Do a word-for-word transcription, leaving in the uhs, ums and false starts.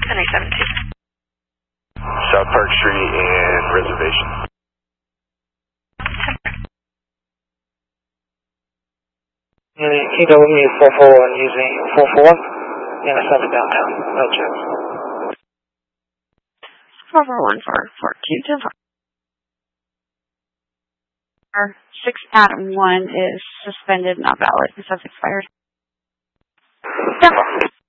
ten eight seventeen. South Park Street and Reservation. He go with me four four one using four four one. Yeah, seven downtown. No chance. four four one four four two ten four. Our six at one is suspended, not valid, because that's expired. Yeah.